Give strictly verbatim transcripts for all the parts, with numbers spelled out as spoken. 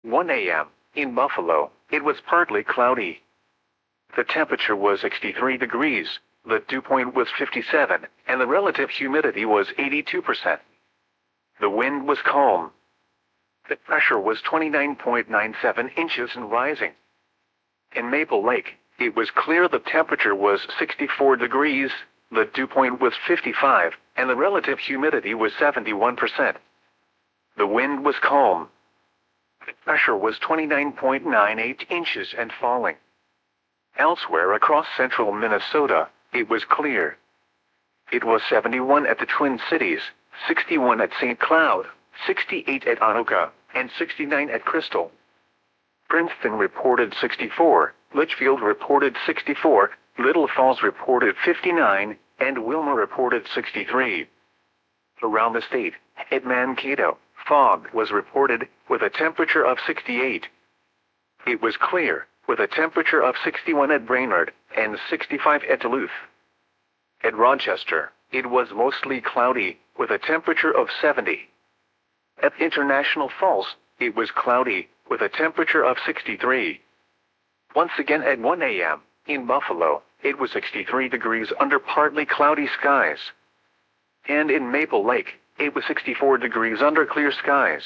one A M In Buffalo, it was partly cloudy. The temperature was sixty-three degrees, the dew point was fifty-seven, and the relative humidity was eighty-two percent. The wind was calm. The pressure was twenty-nine point nine seven inches and rising. In Maple Lake, it was clear. The temperature was sixty-four degrees, the dew point was fifty-five, and the relative humidity was seventy-one percent. The wind was calm. The pressure was twenty-nine point nine eight inches and falling. Elsewhere across central Minnesota, it was clear. It was seventy-one at the Twin Cities, sixty-one at Saint Cloud, sixty-eight at Anoka, and sixty-nine at Crystal. Princeton reported sixty-four, Litchfield reported sixty-four, Little Falls reported fifty-nine, and Wilmer reported sixty-three. Around the state, at Mankato, fog was reported, with a temperature of sixty-eight. It was clear, with a temperature of sixty-one at Brainerd, and sixty-five at Duluth. At Rochester, it was mostly cloudy, with a temperature of seventy. At International Falls, it was cloudy, with a temperature of sixty-three. Once again at one A M, in Buffalo, it was sixty-three degrees under partly cloudy skies. And in Maple Lake, it was sixty-four degrees under clear skies.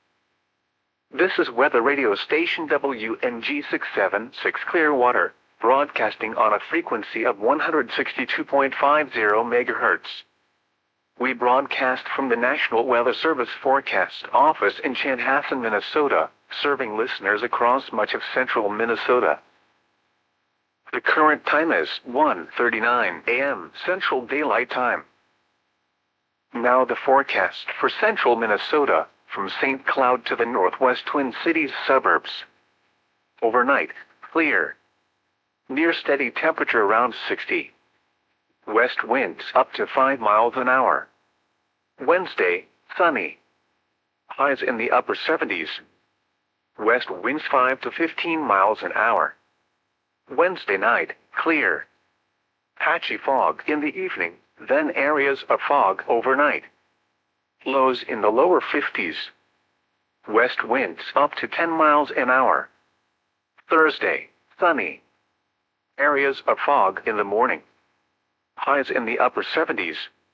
This is weather radio station W N G six seventy-six Clearwater, broadcasting on a frequency of one hundred sixty-two point five zero megahertz. We broadcast from the National Weather Service Forecast Office in Chanhassen, Minnesota, serving listeners across much of central Minnesota. The current time is one thirty-nine A M Central Daylight Time. Now the forecast for central Minnesota, from Saint Cloud to the northwest Twin Cities suburbs. Overnight, clear. Near steady temperature around sixty. West winds up to five miles an hour. Wednesday, sunny. Highs in the upper seventies. West winds five to fifteen miles an hour. Wednesday night, clear. Patchy fog in the evening, then areas of fog overnight. Lows in the lower fifties. West winds up to ten miles an hour. Thursday, sunny. Areas of fog in the morning. Highs in the upper seventies.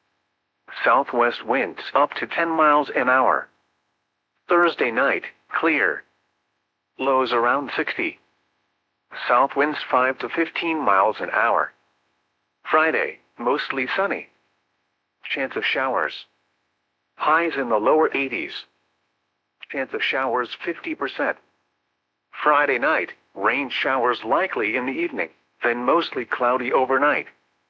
Southwest winds up to ten miles an hour. Thursday night, clear. Lows around sixty. South winds five to fifteen miles an hour. Friday, mostly sunny. Chance of showers. Highs in the lower eighties. Chance of showers fifty percent. Friday night, rain showers likely in the evening, then mostly cloudy overnight.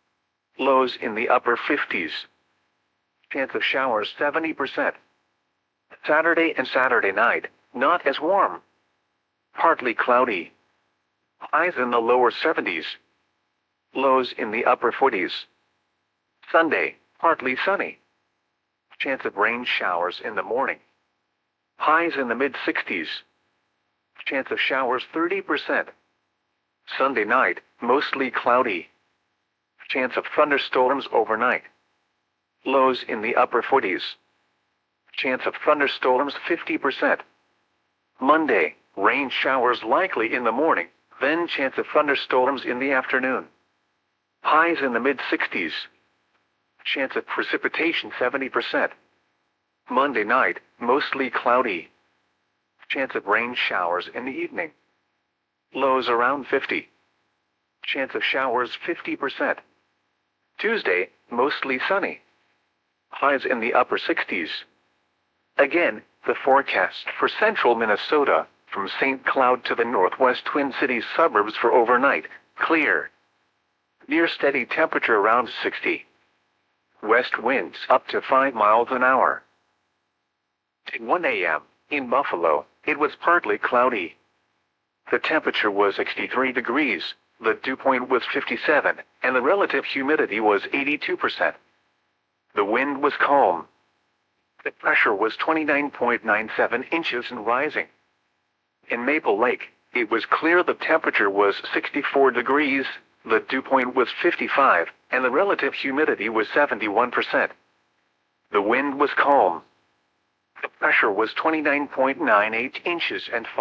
Lows in the upper fifties. Chance of showers seventy percent. Saturday and Saturday night, not as warm. Partly cloudy. Highs in the lower seventies. Lows in the upper forties. Sunday, partly sunny. Chance of rain showers in the morning. Highs in the mid-sixties. Chance of showers thirty percent. Sunday night, mostly cloudy. Chance of thunderstorms overnight. Lows in the upper forties. Chance of thunderstorms fifty percent. Monday, rain showers likely in the morning, then chance of thunderstorms in the afternoon. Highs in the mid-sixties. Chance of precipitation seventy percent. Monday night, mostly cloudy. Chance of rain showers in the evening. Lows around fifty. Chance of showers fifty percent. Tuesday, mostly sunny. Highs in the upper sixties. Again, the forecast for central Minnesota, from Saint Cloud to the northwest Twin Cities suburbs for overnight, clear. Near steady temperature around sixty. West winds up to five miles an hour. At one A M, in Buffalo, it was partly cloudy. The temperature was sixty-three degrees, the dew point was fifty-seven, and the relative humidity was eighty-two percent. The wind was calm. The pressure was twenty-nine point nine seven inches and rising. In Maple Lake, it was clear. The temperature was sixty-four degrees, the dew point was fifty-five, and the relative humidity was seventy-one percent. The wind was calm. The pressure was twenty-nine point nine eight inches and